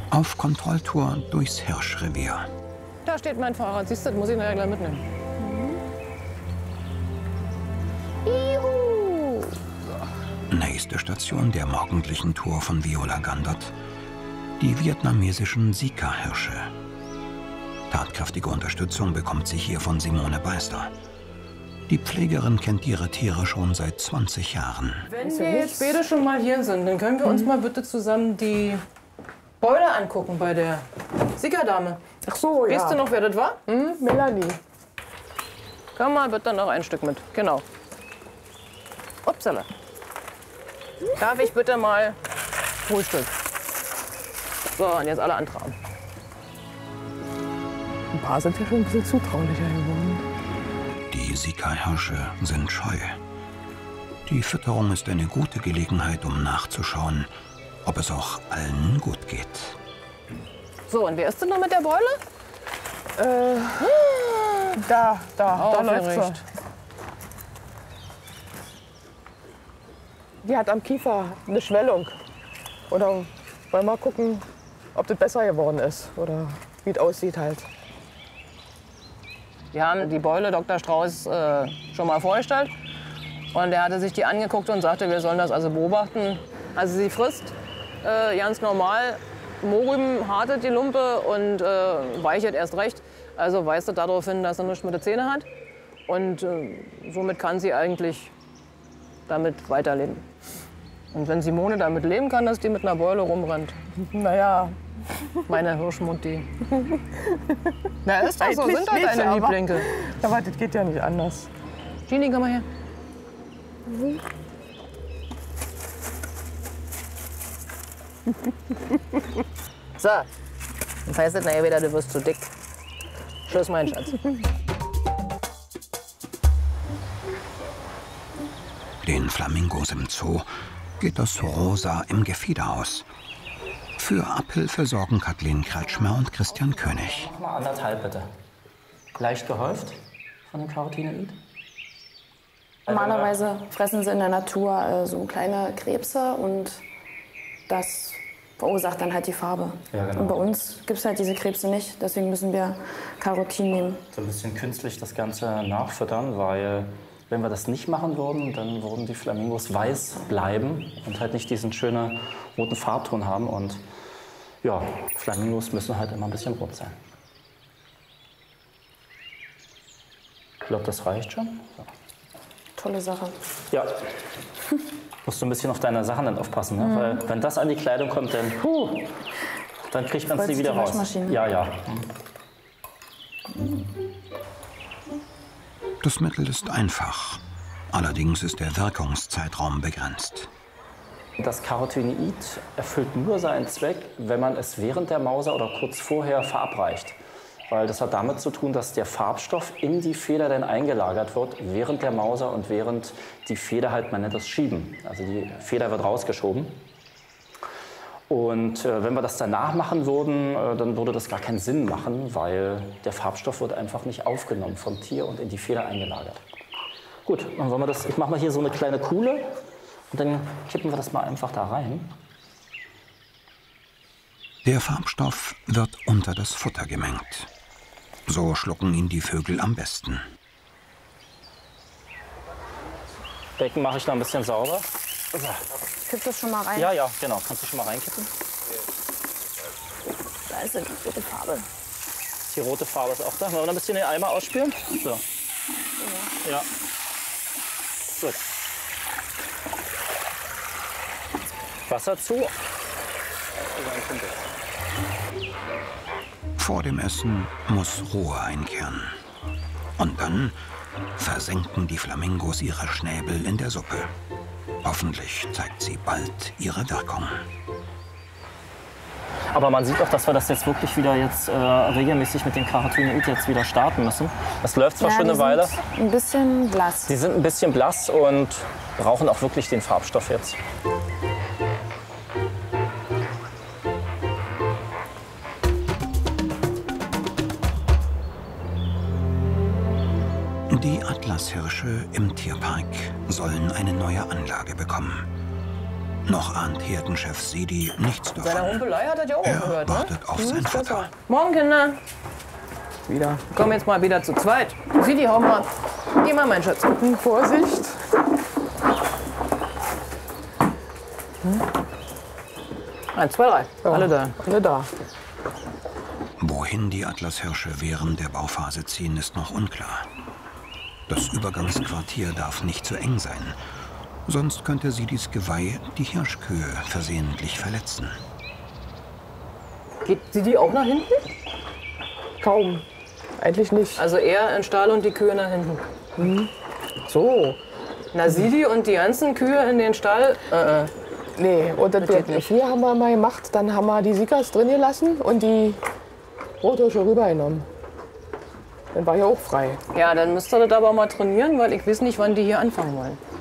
Auf Kontrolltour durchs Hirschrevier. Da steht mein Fahrrad. Siehst du, das muss ich nachher gleich mitnehmen. Juhu. Nächste Station der morgendlichen Tour von Viola Gandert. Die vietnamesischen Sika-Hirsche. Tatkräftige Unterstützung bekommt sie hier von Simone Beister. Die Pflegerin kennt ihre Tiere schon seit 20 Jahren. Wenn wir jetzt beide schon mal hier sind, dann können wir uns mal bitte zusammen die Beule angucken bei der Sika-Dame. Ach so, ja. Weißt du noch, wer das war? Melanie. Komm mal bitte noch ein Stück mit. Genau. Upsala. Darf ich bitte mal Frühstück? So, und jetzt alle antragen. Ein paar sind ja schon ein bisschen zutraulicher geworden. Die Sika-Hirsche sind scheu. Die Fütterung ist eine gute Gelegenheit, um nachzuschauen, ob es auch allen gut geht. So, und wer ist denn noch mit der Beule? Da läuft sie. Aufgeregt. Die hat am Kiefer eine Schwellung. Oder wollen wir mal gucken, ob das besser geworden ist oder wie es aussieht halt. Wir haben die Beule Dr. Strauß schon mal vorgestellt. Und er hatte sich die angeguckt und sagte, wir sollen das also beobachten. Also sie frisst ganz normal Mohrrüben, hartet die Lumpe und weichert erst recht. Also weist es darauf hin, dass er nichts mit den Zähnen hat. Und somit kann sie eigentlich damit weiterleben. Und wenn Simone damit leben kann, dass die mit einer Beule rumrennt. Naja, Meine Hirschmutti. Na, ist doch so, Eigentlich sind doch nicht, deine aber- Lieblinge. aber das geht ja nicht anders. Gini, komm mal her. So, dann heißt es nachher wieder, du wirst zu dick. Tschüss, mein Schatz. Den Flamingos im Zoo geht das Rosa im Gefieder aus. Für Abhilfe sorgen Kathleen Kretschmer und Christian König. Mach mal 1,5 bitte. Leicht gehäuft von dem Carotinoid. Normalerweise fressen sie in der Natur so kleine Krebse und das verursacht dann halt die Farbe. Ja, genau. Und bei uns gibt es halt diese Krebse nicht, deswegen müssen wir Carotin nehmen. So ein bisschen künstlich das Ganze nachfüttern, weil wenn wir das nicht machen würden, dann würden die Flamingos weiß bleiben und halt nicht diesen schönen roten Farbton haben. Und ja, Flamingos müssen halt immer ein bisschen rot sein. Ich glaube, das reicht schon. So. Tolle Sache. Ja. Musst du ein bisschen auf deine Sachen dann aufpassen, ne? Weil wenn das an die Kleidung kommt, dann kriegt man es nie Wolltest wieder du raus. Waschmaschine? Ja, ja. Das Mittel ist einfach. Allerdings ist der Wirkungszeitraum begrenzt. Das Carotinoid erfüllt nur seinen Zweck, wenn man es während der Mauser oder kurz vorher verabreicht. Weil das hat damit zu tun, dass der Farbstoff in die Feder dann eingelagert wird, während der Mauser und während die Feder halt, man nennt das Schieben. Also die Feder wird rausgeschoben. Und wenn wir das danach machen würden, dann würde das gar keinen Sinn machen, weil der Farbstoff wird einfach nicht aufgenommen vom Tier und in die Feder eingelagert. Gut, dann wollen wir das, ich mache mal hier so eine kleine Kuhle und dann kippen wir das mal einfach da rein. Der Farbstoff wird unter das Futter gemengt. So schlucken ihn die Vögel am besten. Becken mache ich noch ein bisschen sauber. So. Kipp das schon mal rein. Ja, ja, genau. Kannst du schon mal reinkippen? Da ist die rote Farbe. Die rote Farbe ist auch da. Wollen wir noch ein bisschen den Eimer ausspülen? So. Ja. Gut. Wasser zu. Vor dem Essen muss Ruhe einkehren. Und dann versenken die Flamingos ihre Schnäbel in der Suppe. Hoffentlich zeigt sie bald ihre Wirkung. Aber man sieht auch, dass wir das jetzt wirklich wieder jetzt regelmäßig mit dem Carotinoid jetzt wieder starten müssen. Das läuft zwar schon eine Weile. Ein bisschen blass. Die sind ein bisschen blass und brauchen auch wirklich den Farbstoff jetzt. Die Atlashirsche im Tierpark sollen eine neue Anlage bekommen. Noch ahnt Herdenchef Sidi nichts Seine davon. Humpelei hat er ja auch Er gehört, ne? wartet auf sein Futter. Morgen, Kinder. Wieder. Kommen jetzt mal wieder zu zweit. Sidi, hau mal. Geh mal, mein Schatz. Vorsicht. 1, 2, 3. Ja, Alle da. Alle da. Wohin die Atlashirsche während der Bauphase ziehen, ist noch unklar. Das Übergangsquartier darf nicht zu eng sein. Sonst könnte Sidis Geweih die Hirschkühe versehentlich verletzen. Geht Sidi auch nach hinten? Kaum. Eigentlich nicht. Also er in den Stall und die Kühe nach hinten. So. Na, Sidi und die ganzen Kühe in den Stall. Nee, und das geht nicht. früher haben wir mal gemacht, dann haben wir die Sikas drin gelassen und die Rothirsche rübergenommen. Dann war ja auch frei. Ja, dann müsst ihr das aber mal trainieren, weil ich weiß nicht, wann die hier anfangen wollen.